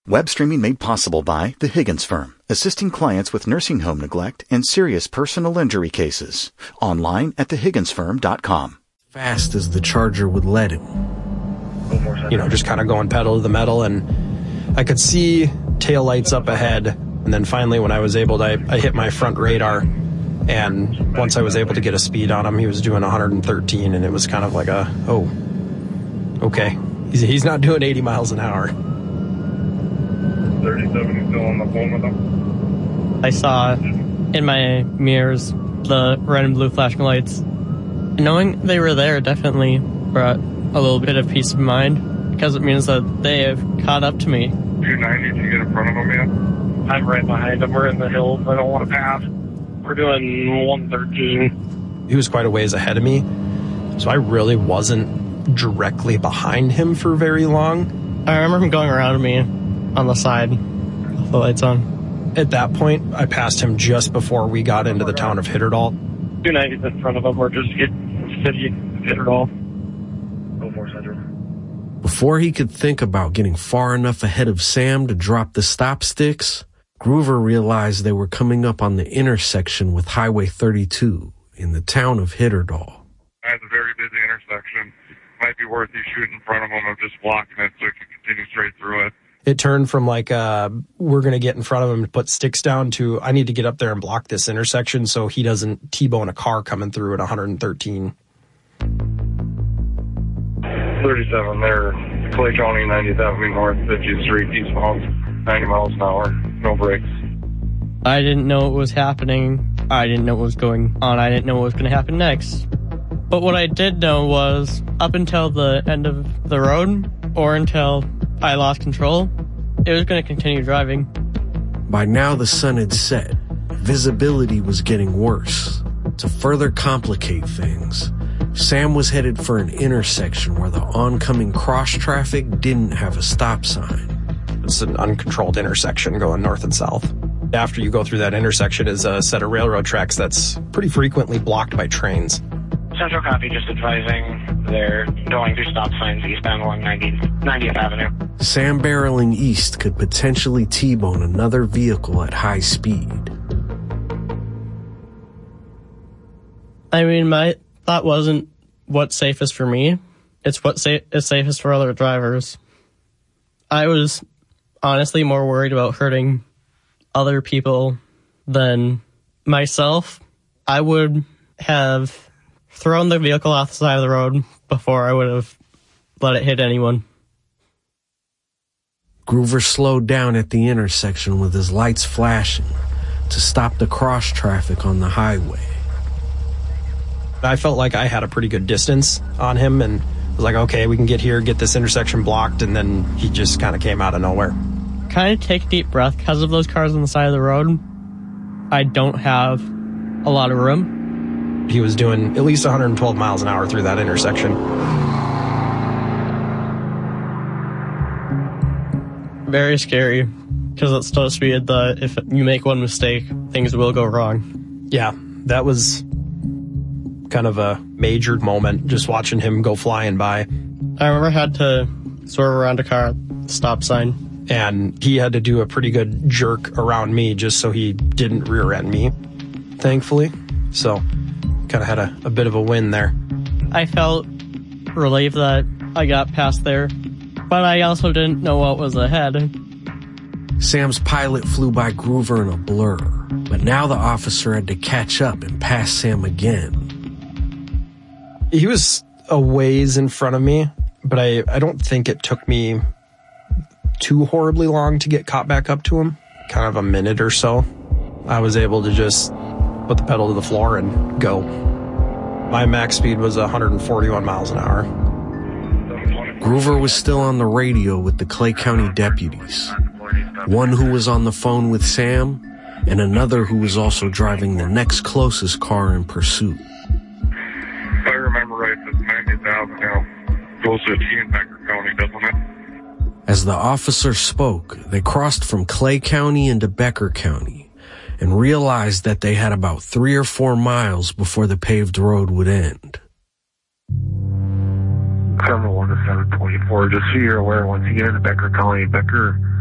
Web streaming made possible by The Higgins Firm, assisting clients with nursing home neglect and serious personal injury cases. Online at thehigginsfirm.com. Fast as the Charger would let him. Just kind of going pedal to the metal, and I could see taillights up ahead. And then finally, when I was able to, I hit my front radar. And once I was able to get a speed on him, he was doing 113, and it was kind of like okay. He's not doing 80 miles an hour. 37 still on the phone with him. I saw in my mirrors the red and blue flashing lights. Knowing they were there definitely brought a little bit of peace of mind, because it means that they have caught up to me. 290, did you get in front of him yet? I'm right behind him. We're in the hills. I don't want to pass. We're doing 113. He was quite a ways ahead of me, so I really wasn't directly behind him for very long. I remember him going around me on the side with the lights on. At that point, I passed him just before we got into the town of Hitterdal. 290's in front of him. We're just getting city Hitterdal. Before he could think about getting far enough ahead of Sam to drop the stop sticks, Groover realized they were coming up on the intersection with Highway 32 in the town of Hitterdal. That's a very busy intersection. Might be worth you shooting in front of him and just blocking it so he can continue straight through it. It turned from we're going to get in front of him and put sticks down to I need to get up there and block this intersection so he doesn't T-bone a car coming through at 113. 37 there, Clay County 97 North 50th Street, eastbound, 90 miles an hour, no brakes. I didn't know what was happening. I didn't know what was going on. I didn't know what was going to happen next. But what I did know was up until the end of the road, or until I lost control, it was going to continue driving. By now the sun had set. Visibility was getting worse. To further complicate things, Sam was headed for an intersection where the oncoming cross traffic didn't have a stop sign. It's an uncontrolled intersection going north and south. After you go through that intersection is a set of railroad tracks that's pretty frequently blocked by trains. Central copy, just advising they're going through stop signs eastbound along 90th Avenue. Sam barreling east could potentially T-bone another vehicle at high speed. I mean, my thought wasn't what's safest for me. It's what is safest for other drivers. I was honestly more worried about hurting other people than myself. I would have thrown the vehicle off the side of the road before I would have let it hit anyone. Groover slowed down at the intersection with his lights flashing to stop the cross traffic on the highway. I felt like I had a pretty good distance on him and was like, okay, we can get here, get this intersection blocked, and then he just kind of came out of nowhere. Kind of take a deep breath because of those cars on the side of the road. I don't have a lot of room. He was doing at least 112 miles an hour through that intersection. Very scary, because it's so speed that if you make one mistake, things will go wrong. Yeah, that was kind of a major moment, just watching him go flying by. I remember I had to swerve around a car at the stop sign. And he had to do a pretty good jerk around me just so he didn't rear end me, thankfully. So kind of had a bit of a win there. I felt relieved that I got past there, but I also didn't know what was ahead. Sam's Pilot flew by Groover in a blur, but now the officer had to catch up and pass Sam again. He was a ways in front of me, but I don't think it took me too horribly long to get caught back up to him. Kind of a minute or so. I was able to just put the pedal to the floor and go. My max speed was 141 miles an hour. Groover was still on the radio with the Clay County deputies. One who was on the phone with Sam, and another who was also driving the next closest car in pursuit. If I remember right, it's 90th Avenue. Goes to T in Becker County, doesn't it? As the officer spoke, they crossed from Clay County into Becker County and realized that they had about 3 or 4 miles before the paved road would end. Terminal 1 to 724, just so you're aware, once you get into Becker County, Becker